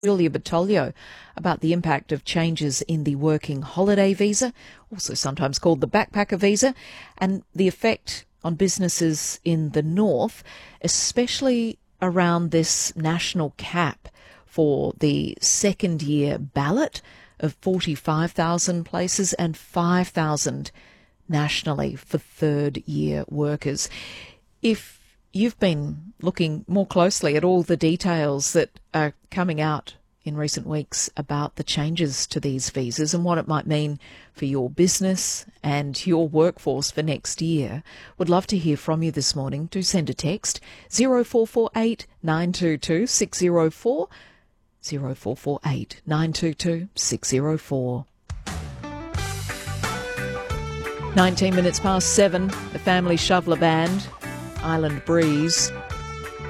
Julia Bertoglio about the impact of changes in the working holiday visa, also sometimes called the backpacker visa, and the effect on businesses in the north, especially around this national cap for the second year ballot of 45,000 places and 5,000 nationally for third year workers. If you've been looking more closely at all the details that are coming out in recent weeks about the changes to these visas and what it might mean for your business and your workforce for next year, would love to hear from you this morning. Do send a text 0448 922 604, 0448 922 604. 19 minutes past 7, the Family Shoveler Band, Island Breeze.